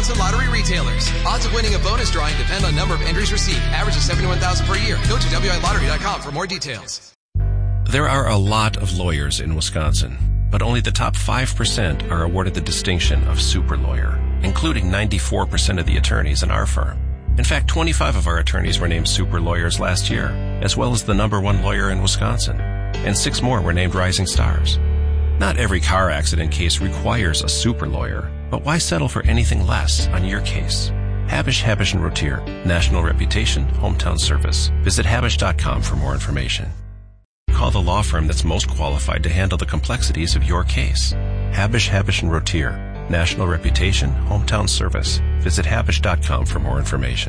Wisconsin lottery retailers. Odds of winning a bonus drawing depend on number of entries received. Average is 71,000 per year. Go to WILottery.com for more details. There are a lot of lawyers in Wisconsin, but only the top 5% are awarded the distinction of super lawyer, including 94% of the attorneys in our firm. In fact, 25 of our attorneys were named super lawyers last year, as well as the #1 lawyer in Wisconsin, and 6 more were named rising stars. Not every car accident case requires a super lawyer, but why settle for anything less on your case? Habush, Habush & Rotier, national reputation, hometown service. Visit Habush.com for more information. Call the law firm that's most qualified to handle the complexities of your case. Habush, Habush & Rotier, national reputation, hometown service. Visit Habush.com for more information.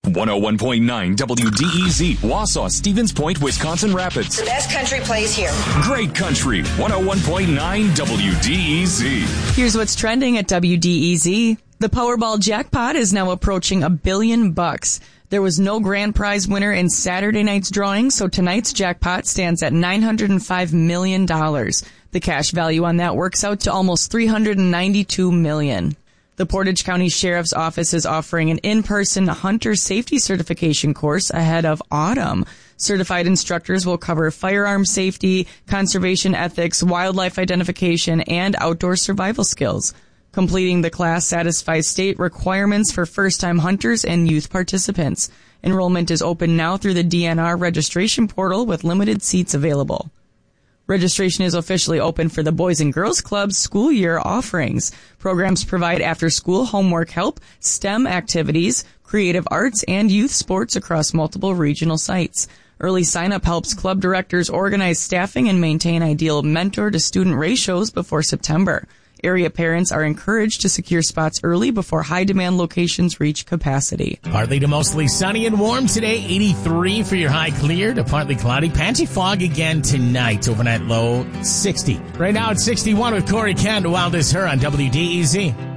101.9 WDEZ, Wausau, Stevens Point, Wisconsin Rapids. The best country plays here. Great country, 101.9 WDEZ. Here's what's trending at WDEZ. The Powerball jackpot is now approaching $1 billion. There was no grand prize winner in Saturday night's drawing, so tonight's jackpot stands at $905 million. The cash value on that works out to almost $392 million. The Portage County Sheriff's Office is offering an in-person hunter safety certification course ahead of autumn. Certified instructors will cover firearm safety, conservation ethics, wildlife identification, and outdoor survival skills. Completing the class satisfies state requirements for first-time hunters and youth participants. Enrollment is open now through the DNR registration portal with limited seats available. Registration is officially open for the Boys and Girls Club's school year offerings. Programs provide after-school homework help, STEM activities, creative arts, and youth sports across multiple regional sites. Early sign-up helps club directors organize staffing and maintain ideal mentor-to-student ratios before September. Area parents are encouraged to secure spots early before high-demand locations reach capacity. Partly to mostly sunny and warm today. 83 for your high, clear to partly cloudy. Patchy fog again tonight. Overnight low 60. Right now it's 61 with Corey Kent. Wild is Her on WDEZ.